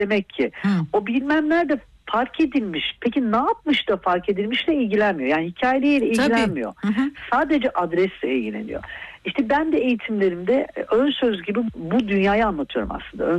demek ki. Hı. O bilmem nerede fark edilmiş. Peki ne yapmış da fark edilmişle ilgilenmiyor. Yani hikayeyle ilgilenmiyor. Tabii. Hı hı. Sadece adresle ilgileniyor. İşte ben de eğitimlerimde ön söz gibi bu dünyayı anlatıyorum aslında. Ön